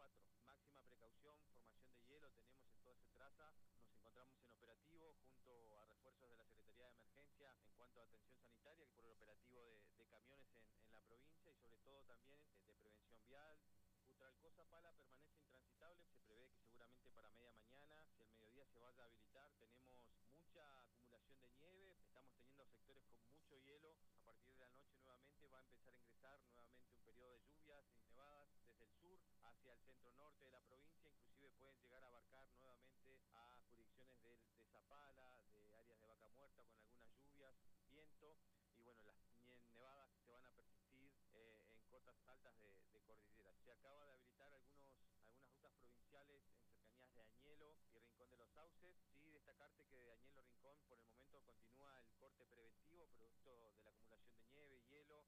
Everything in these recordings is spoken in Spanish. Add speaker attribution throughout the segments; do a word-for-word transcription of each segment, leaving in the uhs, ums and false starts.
Speaker 1: cuatro. Máxima precaución, formación de hielo tenemos en toda esa traza. Nos encontramos en operativo junto a refuerzos de la Secretaría de Emergencia en cuanto a atención sanitaria por el operativo de, de camiones en, en la provincia y sobre todo también de, de prevención vial. Utralcó-Zapala permanece intransitable, se prevé que seguramente para media mañana, si el mediodía se vaya a habilitar, tenemos mucha acumulación de nieve, estamos teniendo sectores con mucho hielo, a partir de la noche nuevamente va a empezar a ingresar nuevamente un periodo de lluvias y nevadas desde el sur hacia el centro norte de la provincia, inclusive pueden llegar a abarcar nuevamente a jurisdicciones de, de Zapala, de áreas de Vaca Muerta con algunas lluvias, viento, y bueno, las nevadas que se van a persistir eh, en cotas altas de, de cordillera. Se acaba de habilitar algunos, algunas rutas provinciales en cercanías de Añelo y Rincón de los Sauces. Sí, destacarte que de Añelo a Rincón por el momento continúa el corte preventivo, producto de la acumulación de nieve y hielo.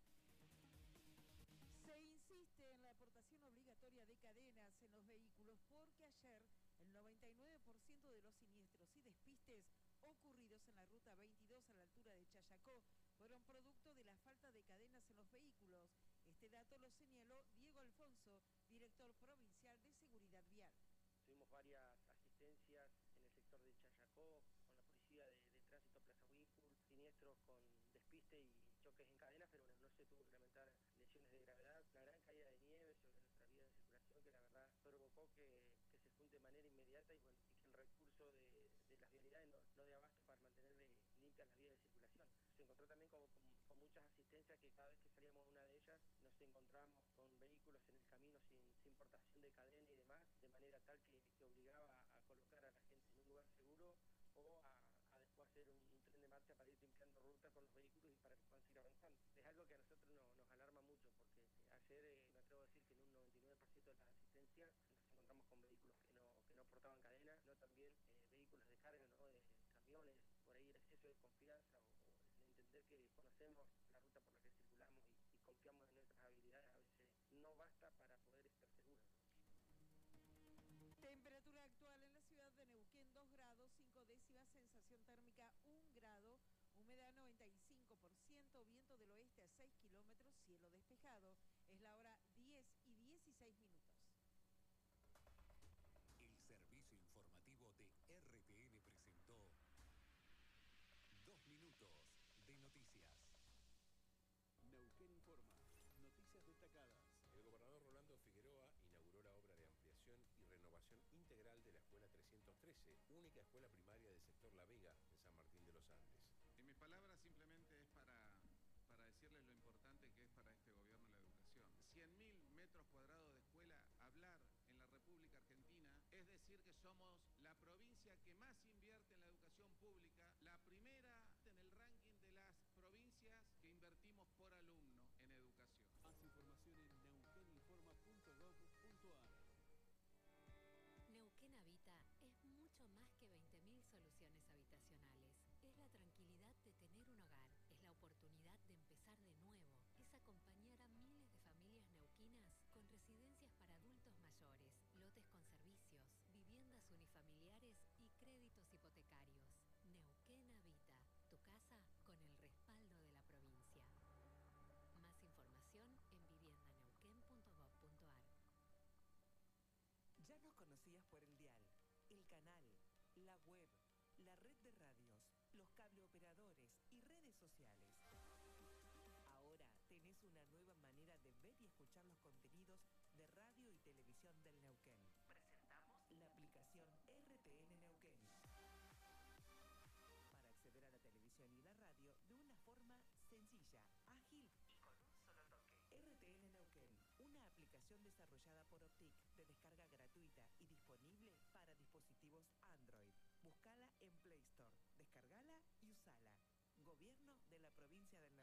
Speaker 2: Se insiste en la aportación obligatoria de cadenas en los vehículos porque ayer el noventa y nueve por ciento de los siniestros y despistes ocurridos en la ruta veintidós a la altura de Chayacó fueron producto de la falta de cadenas en los vehículos. Este dato lo señaló Diego Alfonso, director provincial de Seguridad Vial.
Speaker 3: Tuvimos varias asistencias en el sector de Chayacó, con la policía de, de tránsito Plaza Huíncul, siniestros con despiste y choques en cadenas, pero bueno, no se tuvo que lamentar lesiones de gravedad. La gran caída de nieve sobre nuestra vía de circulación, que la verdad provocó que, que se junte de manera inmediata y, bueno, y que el recurso de, de las vialidades no, no dé abasto para mantener limpias las vías de circulación. Se encontró también con, con, con muchas asistencias que cada vez que salíamos de una de ellas nos encontramos con vehículos en el camino sin, sin portación de cadena y demás, de manera tal que que obligaba a colocar a la gente en un lugar seguro o a, a después hacer un, un tren de marcha para ir limpiando rutas con los vehículos y para que puedan seguir avanzando. Es algo que a nosotros no, nos alarma mucho porque ayer eh, me atrevo a decir que en un noventa y nueve por ciento de las asistencias nos encontramos con vehículos que no, que no portaban cadena, no también eh, vehículos de carga, ¿no? de camiones, por ahí el exceso de confianza o, o el entender que conocemos la ruta por la que circulamos y, y confiamos en nuestras habilidades a veces no basta para poder estar seguros.
Speaker 2: Temperatura actual en la ciudad de Neuquén, dos grados, cinco décimas, sensación térmica un grado, humedad noventa y cinco por ciento, viento del oeste a seis kilómetros, cielo despejado. Es la hora diez y dieciséis minutos.
Speaker 4: El servicio informativo de R T N presentó Dos Minutos de Noticias.
Speaker 5: Neuquén Informa. Noticias destacadas.
Speaker 6: El gobernador Rolando Figueroa inauguró la obra de ampliación y renovación integral de la Escuela trescientos trece, única escuela primaria del sector La Vega, en San Martín de los Andes.
Speaker 7: En mis palabras simplemente es para, para decirles lo importante que es para este gobierno la educación. cien mil metros cuadrados de escuela, hablar en la República Argentina, es decir que somos la provincia que más invierte en la educación pública, la primera en el ranking de las provincias que invertimos por alumno en educación.
Speaker 5: Más información en neuqueninforma punto gov punto ar.
Speaker 8: Neuquén Habita es mucho más que veinte mil soluciones habitacionales. Es la tranquilidad de tener un hogar, es la oportunidad de empezar de nuevo, es acompañar a miles de familias neuquinas con residencias para adultos mayores, lotes con servicios, viviendas unifamiliares y créditos hipotecarios. Neuquén Habita, tu casa con el respaldo de la provincia. Más información en viviendaneuquén punto gov punto ar.
Speaker 9: Ya nos conocías por el dial, el canal, la web, la red de radios, los cableoperadores y redes sociales. Ahora tenés una nueva manera de ver y escuchar los contenidos de radio y televisión del Neuquén. Presentamos la aplicación R T N Neuquén. Para acceder a la televisión y la radio de una forma sencilla, ágil y con un solo toque. R T N Neuquén, una aplicación desarrollada por Optic de descarga gratuita y disponible para dispositivos Android. Búscala en Play Store, descargala y usala. Gobierno de la provincia del